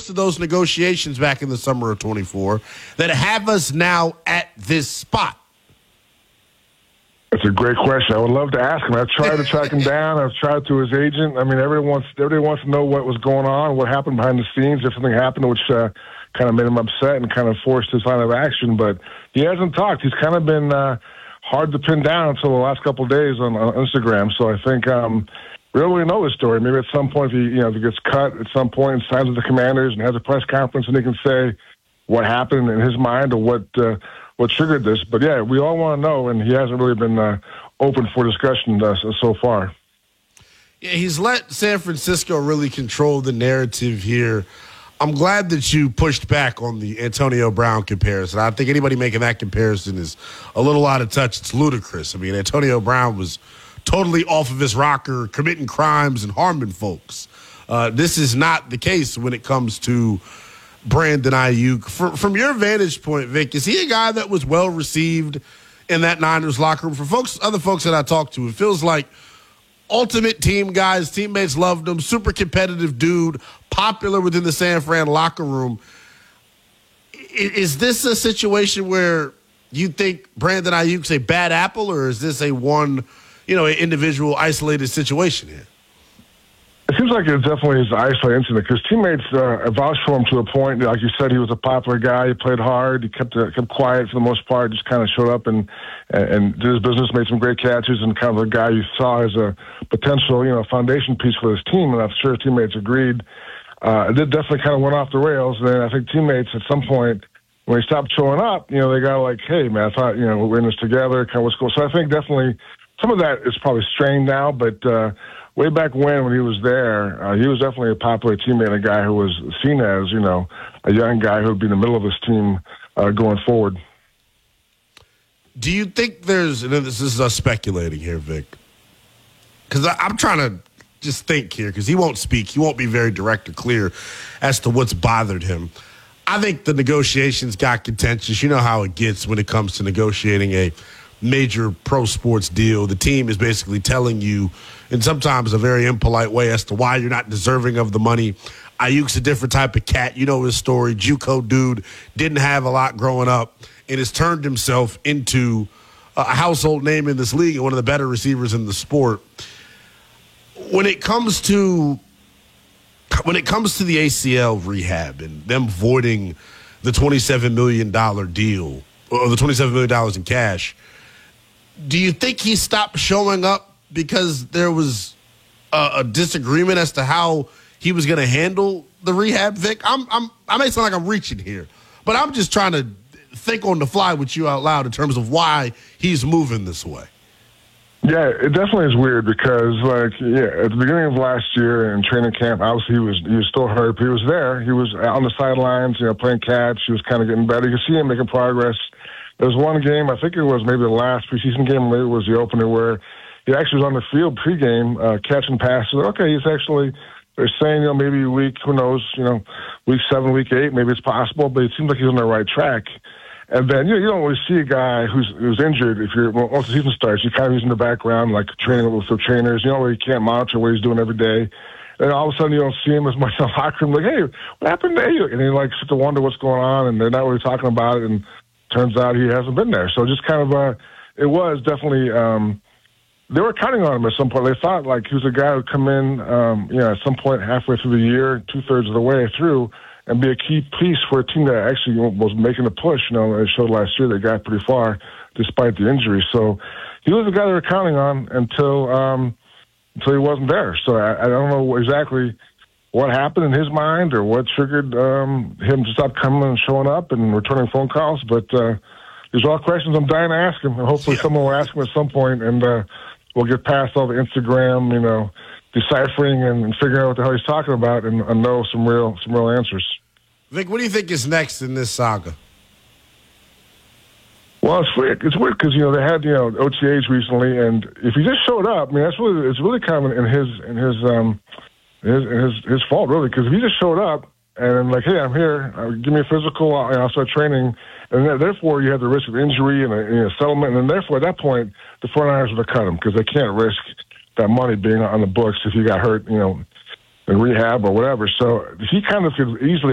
most of those negotiations back in the summer of 24 that have us now at this spot? That's a great question. I would love to ask him. I've tried to track him down. I've tried through his agent. I mean, everybody wants to know what was going on, what happened behind the scenes, if something happened, which kind of made him upset and kind of forced his line of action. But he hasn't talked. He's kind of been hard to pin down until the last couple of days on Instagram. So I think we don't really know his story. Maybe at some point, if he gets cut at some point and signs with the Commanders and has a press conference and he can say what happened in his mind or what triggered this. But, yeah, we all want to know, and he hasn't really been open for discussion so far. Yeah, he's let San Francisco really control the narrative here. I'm glad that you pushed back on the Antonio Brown comparison. I think anybody making that comparison is a little out of touch. It's ludicrous. I mean, Antonio Brown was totally off of his rocker, committing crimes and harming folks. This is not the case when it comes to Brandon Ayuk. From your vantage point, Vic, is he a guy that was well received in that Niners locker room? For other folks that I talked to, it feels like ultimate team guys, teammates loved him, super competitive dude, popular within the San Fran locker room. Is this a situation where you think Brandon Ayuk's a bad apple, or is this an individual isolated situation here? It seems like it definitely is an isolated incident because teammates vouched for him to a point. Like you said, he was a popular guy. He played hard. He kept quiet for the most part. Just kind of showed up and did his business, made some great catches, and kind of a guy you saw as a potential, foundation piece for his team. And I'm sure teammates agreed. It definitely kind of went off the rails. And then I think teammates at some point, when he stopped showing up, they got like, hey, man, I thought, we're in this together, kind of what's cool. So I think definitely some of that is probably strained now, but way back when he was there, he was definitely a popular teammate, a guy who was seen as, a young guy who would be in the middle of his team going forward. Do you think this is us speculating here, Vic, because I'm trying to just think here, because he won't speak. He won't be very direct or clear as to what's bothered him. I think the negotiations got contentious. You know how it gets when it comes to negotiating a major pro sports deal. The team is basically telling you, in sometimes a very impolite way, as to why you're not deserving of the money. Ayuk's a different type of cat. You know his story. JUCO dude, didn't have a lot growing up and has turned himself into a household name in this league and one of the better receivers in the sport. When it comes to the ACL rehab and them voiding the $27 million deal, or the $27 million in cash, do you think he stopped showing up because there was a disagreement as to how he was going to handle the rehab, Vic? I may sound like I'm reaching here, but I'm just trying to think on the fly with you out loud in terms of why he's moving this way. Yeah, it definitely is weird because, at the beginning of last year in training camp, obviously he was still hurt, but he was there. He was on the sidelines, playing catch. He was kind of getting better. You could see him making progress. There was one game, I think it was maybe the last preseason game, maybe it was the opener, where he actually was on the field pregame, catching passes. Okay, he's actually, they're saying, maybe week, who knows, week 7, week 8, maybe it's possible, but it seems like he's on the right track. And then, you don't really see a guy who's injured once the season starts. He's in the background, like training with the trainers. You can't monitor what he's doing every day. And all of a sudden, you don't see him as much in the locker room. Like, hey, what happened to you? And he start to wonder what's going on, and they're not really talking about it. And turns out he hasn't been there. So just kind of, it was definitely, they were counting on him at some point. They thought like he was a guy who would come in, at some point halfway through the year, 2/3 of the way through, and be a key piece for a team that actually was making a push. It showed last year they got pretty far despite the injury. So he was the guy they were counting on until he wasn't there. So I don't know exactly what happened in his mind or what triggered him to stop coming and showing up and returning phone calls. But these are all questions I'm dying to ask him. And hopefully someone will ask him at some point, and we'll get past all the Instagram, deciphering and figuring out what the hell he's talking about and know some real answers. Vic, what do you think is next in this saga? Well, it's weird. It's weird because they had OTAs recently, and if he just showed up, it's really kind of in his fault, really, because if he just showed up and like, hey, I'm here, give me a physical, I'll start training, and therefore you have the risk of injury and a settlement, and then therefore at that point the 49ers would have cut him because they can't risk that money being on the books if he got hurt, in rehab or whatever. So he kind of could easily